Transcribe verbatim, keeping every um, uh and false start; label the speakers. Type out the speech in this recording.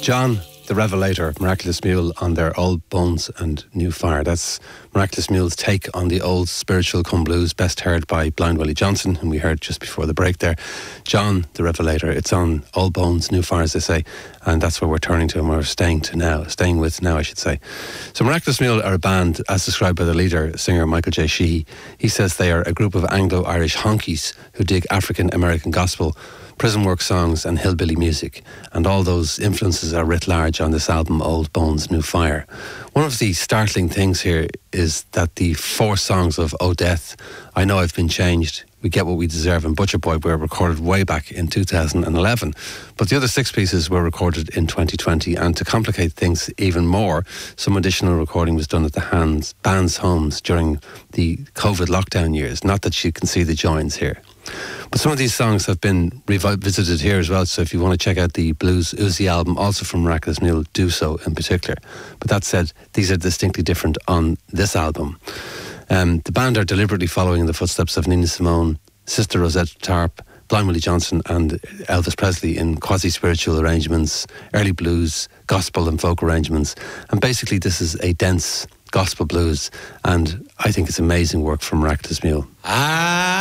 Speaker 1: John the Revelator, Miraculous Mule on their Old Bones and New Fire. That's Miraculous Mule's take on the old spiritual come blues, best heard by Blind Willie Johnson, whom we heard just before the break there. John the Revelator, it's on Old Bones, New Fire, as they say, and that's where we're turning to and we're staying to now, staying with now, I should say. So Miraculous Mule are a band, as described by the leader, singer Michael J. Sheehy. He says they are a group of Anglo-Irish honkies who dig African-American gospel, prison work songs and hillbilly music, and all those influences are writ large on this album Old Bones, New Fire. One of the startling things here is that the four songs of Oh Death, I Know I've Been Changed, We Get What We Deserve and Butcher Boy were recorded way back in two thousand eleven, but the other six pieces were recorded in twenty twenty, and to complicate things even more, some additional recording was done at the hands, band's homes during the COVID lockdown years. Not that you can see the joins here. But some of these songs have been revisited here as well, so if you want to check out the Blues Uzi album, also from Miraculous Mule, do so in particular. But that said, these are distinctly different on this album. Um, the band are deliberately following in the footsteps of Nina Simone, Sister Rosetta Tharpe, Blind Willie Johnson and Elvis Presley in quasi-spiritual arrangements, early blues, gospel and folk arrangements. And basically this is a dense gospel blues, and I think it's amazing work from Miraculous Mule. Ah.